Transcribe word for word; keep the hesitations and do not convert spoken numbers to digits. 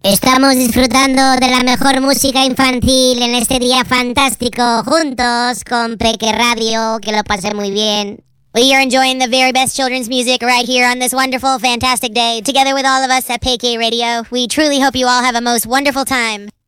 Estamos disfrutando de la mejor música infantil en este día fantástico, juntos con Peque Radio, que lo pasé muy bien. We are enjoying the very best children's music right here on this wonderful, fantastic day, together with all of us at Peque Radio. We truly hope you all have a most wonderful time.